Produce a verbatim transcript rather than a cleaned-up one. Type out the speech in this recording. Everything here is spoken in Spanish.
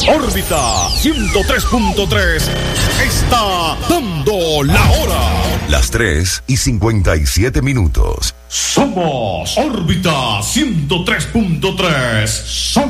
Órbita ciento tres punto tres está dando la hora. Las tres y cincuenta y siete minutos. Somos Órbita ciento tres punto tres. Somos